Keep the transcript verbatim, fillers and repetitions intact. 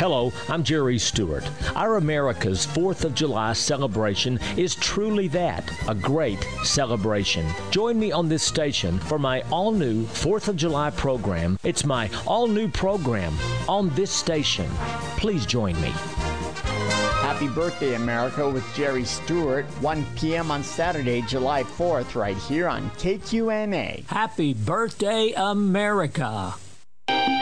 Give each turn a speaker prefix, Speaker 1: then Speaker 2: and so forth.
Speaker 1: Hello, I'm Jerry Stewart. Our America's fourth of July celebration is truly that, a great celebration. Join me on this station for my all-new fourth of July program. It's my all-new program on this station. Please join me.
Speaker 2: Happy birthday, America, with Jerry Stewart, one p.m. on Saturday, July fourth, right here on K Q N A.
Speaker 3: Happy birthday, America.